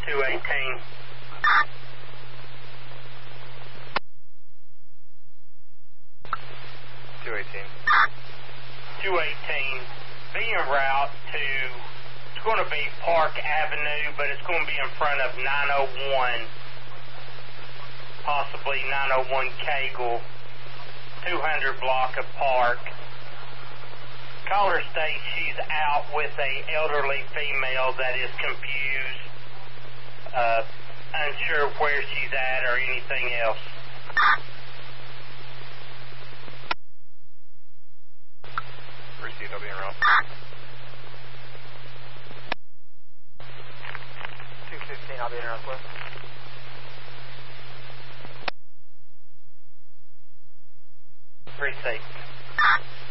218. 218, be en route to, it's going to be Park Avenue, but it's going to be in front of 901, possibly 901 Cagle, 200 block of Park. Caller states she's out with a elderly female that is confused, unsure where she's at or anything else. Received, I'll be en route. 215, I'll be en route, please. Received.